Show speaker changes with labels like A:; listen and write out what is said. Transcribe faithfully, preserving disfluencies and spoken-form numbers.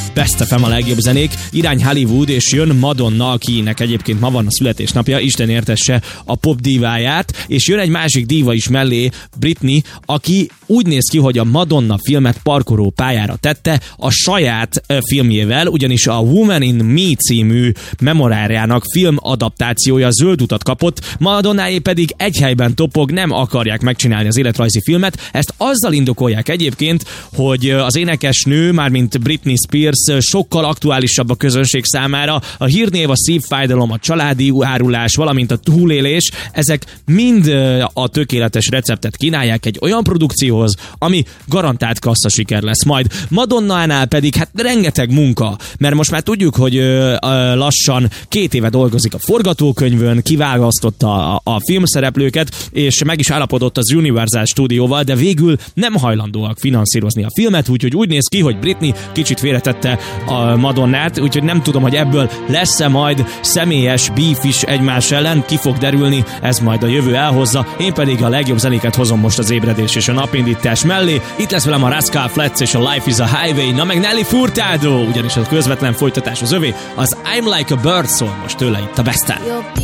A: Best ef em a legjobb zenék, irány Hollywood, és jön Madonna, akinek egyébként ma van a születésnapja, Isten értesse a pop díváját, és jön egy másik díva is mellé, Britney, aki úgy néz ki, hogy a Madonna filmet parkoló pályára tette a saját filmjével, ugyanis a Woman in Me című memorárjának filmadaptációja zöld utat kapott, Madonnáé pedig egy helyben topog, nem akarják megcsinálni az életrajzi filmet. Ezt azzal indokolják egyébként, hogy az énekesnő, mármint Britney Spears sokkal aktuálisabb a közönség számára. A hírnév, a szívfájdalom, a családi árulás, valamint a túlélés, ezek mind a tökéletes receptet kínálják egy olyan produkcióhoz, ami garantált kasszasiker lesz majd. Madonnánál pedig hát rengeteg munka, mert most már tudjuk, hogy ö, ö, lassan két éve dolgozik a forgatókönyvön, kiválasztotta a, a filmszereplőket, és meg is állapodott az Universal stúdióval, de végül nem hajlandóak finanszírozni a filmet, úgyhogy úgy néz ki, hogy Britney kicsit félretette a Madonnát, úgyhogy nem tudom, hogy ebből lesz-e majd személyes beef is egymás ellen, ki fog derülni, ez majd a jövő elhozza, én pedig a legjobb zenéket hozom most az ébredés és a napindítás mellé. Itt lesz velem a Rascal Flatts és a Life is a Highway, na meg Nelly Furtado, ugyanis a közvetlen folytatás az övé, az I'm Like a Bird szól most tőle itt a Besten.